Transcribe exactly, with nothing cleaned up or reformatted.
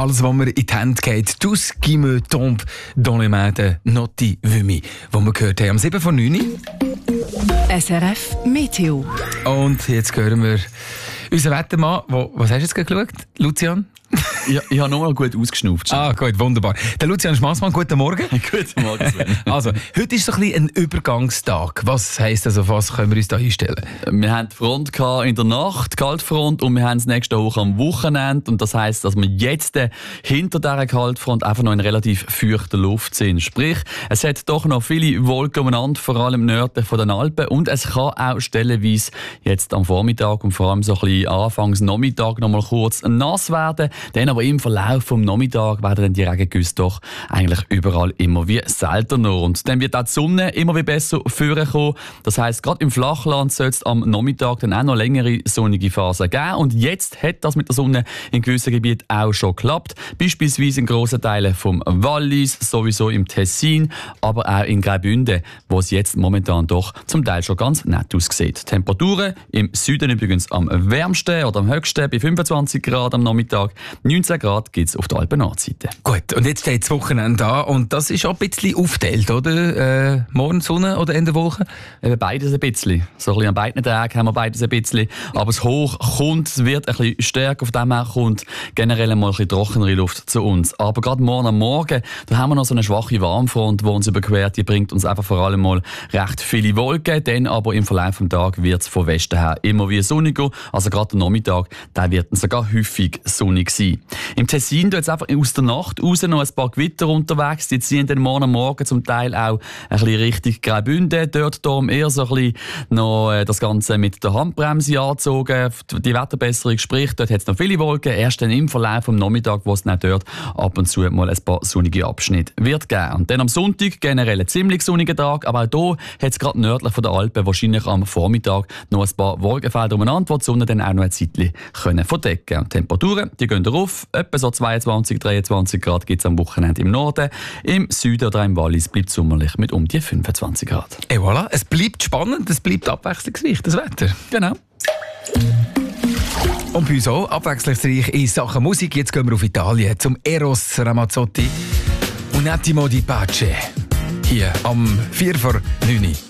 alles, was mir in die Hände geht. «Tout ce qui me tombe dans les mains de Notti Vumi», wo wir gehört haben am sieben vor neun. S R F Meteo. Und jetzt hören wir unseren Wettermann, wo, was hast du jetzt geschaut, Lucian? Ja, ich habe nochmal gut ausgeschnauft. Ah, gut, wunderbar. Der Lucian Schmassmann, guten Morgen. Guten Morgen, Sven. Also, heute ist so ein bisschen ein Übergangstag. Was heisst das, auf was können wir uns da einstellen? Wir haben die Front in der Nacht, Kaltfront, und wir haben das nächste Woche am Wochenende. Und das heisst, dass wir jetzt hinter dieser Kaltfront einfach noch in relativ feuchter Luft sind. Sprich, es hat doch noch viele Wolken umeinander, vor allem nördlich von den Alpen. Und es kann auch stellenweise jetzt am Vormittag und vor allem so ein bisschen anfangs Nachmittag noch mal kurz nass werden. Dann aber im Verlauf vom Nachmittag werden dann die Regengüsse doch eigentlich überall immer wie seltener. Und dann wird auch die Sonne immer wie besser vorkommen. Das heisst, gerade im Flachland soll es am Nachmittag dann auch noch längere sonnige Phasen geben. Und jetzt hat das mit der Sonne in gewissen Gebieten auch schon geklappt. Beispielsweise in grossen Teilen vom Wallis, sowieso im Tessin, aber auch in Graubünden, wo es jetzt momentan doch zum Teil schon ganz nett aussieht. Temperaturen im Süden übrigens am wärmsten oder am höchsten bei fünfundzwanzig Grad am Nachmittag. neunzehn Grad gibt es auf der Alpen-Nordseite. Gut, und jetzt steht das Wochenende an und das ist auch ein bisschen aufgeteilt, oder? Äh, morgen Sonne oder Ende Woche? Eben beides ein bisschen. So ein bisschen an beiden Tagen haben wir beides ein bisschen. Aber das Hoch kommt, es wird ein bisschen stärker, auf dem her kommt generell mal ein bisschen trockenere Luft zu uns. Aber gerade morgen am Morgen, da haben wir noch so eine schwache Warmfront, die uns überquert. Die bringt uns einfach vor allem mal recht viele Wolken. Dann aber im Verlauf des Tages wird es von Westen her immer wie sonniger. Also gerade am Nachmittag, da wird es sogar häufig sonnig sein. Im Tessin tut es einfach aus der Nacht raus noch ein paar Gewitter unterwegs. Die ziehen dann morgen am Morgen zum Teil auch ein bisschen Richtung Graubünden. Dort darum eher so ein bisschen noch äh, das Ganze mit der Handbremse angezogen. Die Wetterbesserung spricht, dort hat es noch viele Wolken. Erst dann im Verlauf vom Nachmittag, wo es dann dort ab und zu mal ein paar sonnige Abschnitte wird geben. Und dann am Sonntag generell ein ziemlich sonniger Tag. Aber auch hier hat es gerade nördlich von der Alpen wahrscheinlich am Vormittag noch ein paar Wolkenfelder umeinander, wo die Sonne dann auch noch ein Zeitchen verdecken können. Und die Temperaturen, die gehen rauf. Etwa so zweiundzwanzig, dreiundzwanzig Grad gibt es am Wochenende im Norden. Im Süden oder im Wallis bleibt es sommerlich mit um die fünfundzwanzig Grad. Et voilà, es bleibt spannend, es bleibt abwechslungsreich, das Wetter. Genau. Und bei uns auch abwechslungsreich in Sachen Musik. Jetzt gehen wir auf Italien zum Eros Ramazzotti und Attimo di Pace. Hier am vier vor neun.